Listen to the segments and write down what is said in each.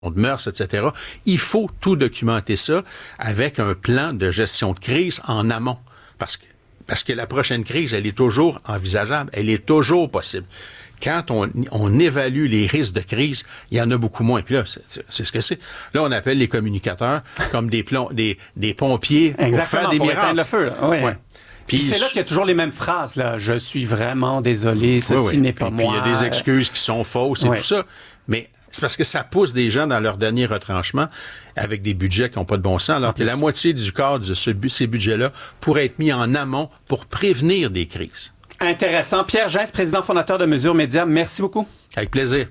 de mœurs, etc. Il faut tout documenter ça avec un plan de gestion de crise en amont. Parce que la prochaine crise, elle est toujours envisageable, elle est toujours possible. Quand on évalue les risques de crise, il y en a beaucoup moins. Puis là, c'est ce que c'est. Là, on appelle les communicateurs comme des pompiers pour faire des miracles. Éteindre le feu, là. Oui. Ouais. Puis c'est là qu'il y a toujours les mêmes phrases, là. Je suis vraiment désolé, ceci n'est pas moi. Puis il y a des excuses qui sont fausses et tout ça. Mais c'est parce que ça pousse des gens dans leur dernier retranchement avec des budgets qui n'ont pas de bon sens, alors que la moitié du cadre de ces budgets-là pourrait être mis en amont pour prévenir des crises. Intéressant. Pierre Gens, président fondateur de Mesures Médias, merci beaucoup. Avec plaisir.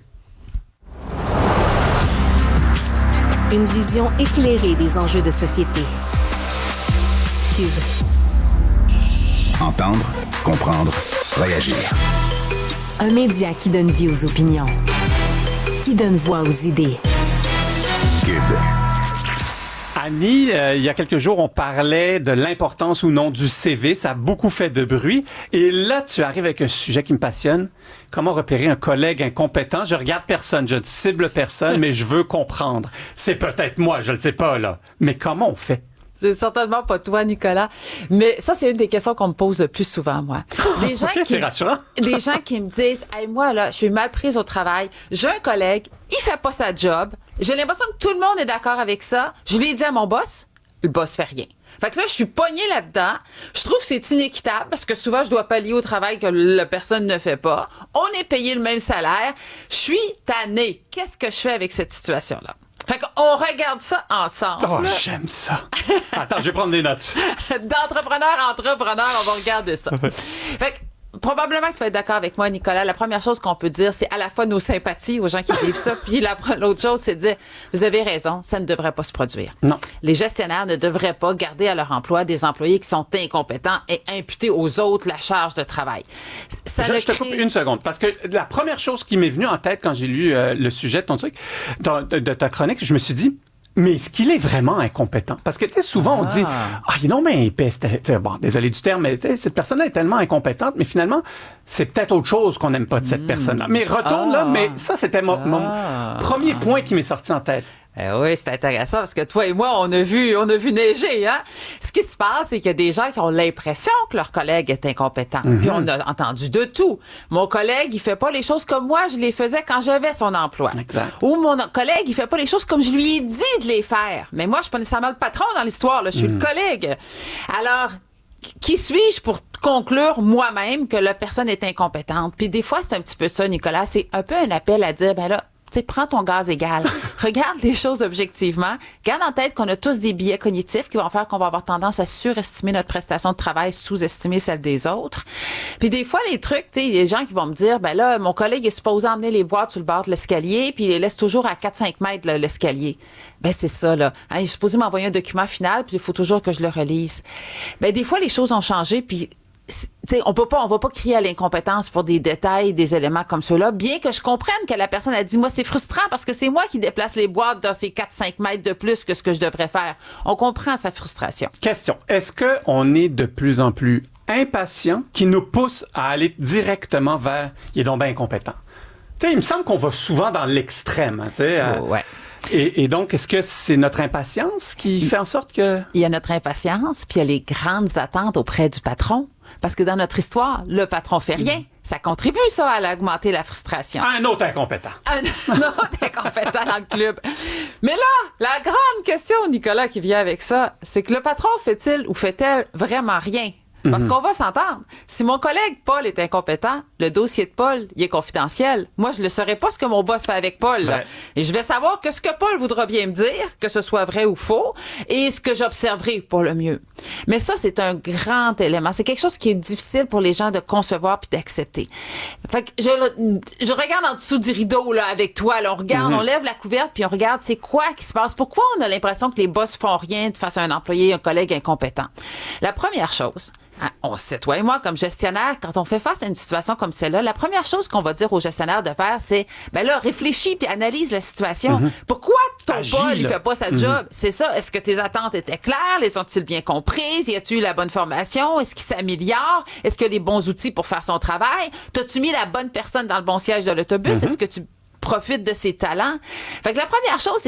Une vision éclairée des enjeux de société. Cube. Entendre, comprendre, réagir. Un média qui donne vie aux opinions. Qui donne voix aux idées. Cube. Annie, il y a quelques jours, on parlait de l'importance ou non du CV. Ça a beaucoup fait de bruit. Et là, tu arrives avec un sujet qui me passionne. Comment repérer un collègue incompétent? Je regarde personne, je ne cible personne, mais je veux comprendre. C'est peut-être moi, je le sais pas, là. Mais comment on fait? C'est certainement pas toi, Nicolas. Mais ça, c'est une des questions qu'on me pose le plus souvent, moi. Les gens c'est rassurant. Les gens qui me disent, hey, moi, là, je suis mal prise au travail. J'ai un collègue, il fait pas sa job. J'ai l'impression que tout le monde est d'accord avec ça. Je l'ai dit à mon boss, le boss fait rien. Fait que là, je suis pognée là-dedans. Je trouve que c'est inéquitable parce que souvent, je dois pallier au travail que la personne ne fait pas. On est payé le même salaire. Je suis tannée. Qu'est-ce que je fais avec cette situation-là? Fait qu'on regarde ça ensemble. Oh, j'aime ça. Attends, je vais prendre des notes. D'entrepreneur, on va regarder ça. Fait que, probablement que tu vas être d'accord avec moi, Nicolas. La première chose qu'on peut dire, c'est à la fois nos sympathies aux gens qui vivent ça, puis l'autre chose, c'est de dire, vous avez raison, ça ne devrait pas se produire. Non. Les gestionnaires ne devraient pas garder à leur emploi des employés qui sont incompétents et imputer aux autres la charge de travail. Je te coupe une seconde, parce que la première chose qui m'est venue en tête quand j'ai lu le sujet de ton truc, de ta chronique, je me suis dit, mais est-ce qu'il est vraiment incompétent? Parce que, tu sais, souvent, on dit, non, mais épais, bon, désolé du terme, mais cette personne-là est tellement incompétente, mais finalement, c'est peut-être autre chose qu'on n'aime pas de cette personne-là. Mais retourne là, mais ça, c'était mon premier point qui m'est sorti en tête. Oui, c'est intéressant parce que toi et moi, on a vu neiger, hein. Ce qui se passe, c'est qu'il y a des gens qui ont l'impression que leur collègue est incompétent. Puis on a entendu de tout. Mon collègue, il fait pas les choses comme moi, je les faisais quand j'avais son emploi. Exact. Ou mon collègue, il fait pas les choses comme je lui ai dit de les faire. Mais moi, je suis pas nécessairement le patron dans l'histoire, là. Je suis le collègue. Alors, qui suis-je pour conclure moi-même que la personne est incompétente? Puis des fois, c'est un petit peu ça, Nicolas. C'est un peu un appel à dire, ben là, tu sais, prends ton gaz égal. Regarde les choses objectivement. Garde en tête qu'on a tous des biais cognitifs qui vont faire qu'on va avoir tendance à surestimer notre prestation de travail, sous-estimer celle des autres. Puis des fois, les trucs, tu sais, il y a des gens qui vont me dire, ben là, mon collègue est supposé emmener les boîtes sur le bord de l'escalier, puis il les laisse toujours à 4-5 mètres, l'escalier. Ben c'est ça, là. Hein, il est supposé m'envoyer un document final, puis il faut toujours que je le relise. Ben des fois, les choses ont changé, puis t'sais, on va pas crier à l'incompétence pour des détails, des éléments comme ceux-là, bien que je comprenne que la personne a dit, moi, c'est frustrant parce que c'est moi qui déplace les boîtes dans ces 4-5 mètres de plus que ce que je devrais faire. On comprend sa frustration. Question. Est-ce qu'on est de plus en plus impatient qui nous pousse à aller directement vers « il est donc bien incompétent ». Tu sais, il me semble qu'on va souvent dans l'extrême, tu sais. Ouais. Et donc, est-ce que c'est notre impatience qui fait en sorte que... Il y a notre impatience, puis il y a les grandes attentes auprès du patron. Parce que dans notre histoire, le patron fait rien. Ça contribue, ça, à augmenter la frustration. Un autre incompétent. Un autre incompétent dans le club. Mais là, la grande question, Nicolas, qui vient avec ça, c'est que le patron fait-il ou fait-elle vraiment rien? Parce qu'on va s'entendre. Si mon collègue Paul est incompétent, le dossier de Paul, il est confidentiel. Moi, je ne saurais pas ce que mon boss fait avec Paul. Ouais. Et je vais savoir que ce que Paul voudra bien me dire, que ce soit vrai ou faux, et ce que j'observerai pour le mieux. Mais ça, c'est un grand élément. C'est quelque chose qui est difficile pour les gens de concevoir puis d'accepter. Fait que je regarde en dessous du rideau là avec toi. Là, on regarde, on lève la couverte puis on regarde c'est quoi qui se passe. Pourquoi on a l'impression que les boss font rien face à un employé, un collègue incompétent? La première chose, on sait, toi et moi, comme gestionnaire, quand on fait face à une situation comme celle-là, la première chose qu'on va dire aux gestionnaires de faire, c'est, ben là, réfléchis puis analyse la situation. Pourquoi ton Paul, il fait pas sa job? C'est ça. Est-ce que tes attentes étaient claires? Les ont-ils bien comprises? Y a-tu eu la bonne formation? Est-ce qu'il s'améliore? Est-ce qu'il y a les bons outils pour faire son travail? T'as-tu mis la bonne personne dans le bon siège de l'autobus? Est-ce que tu profite de ses talents. Fait que la première chose, c'est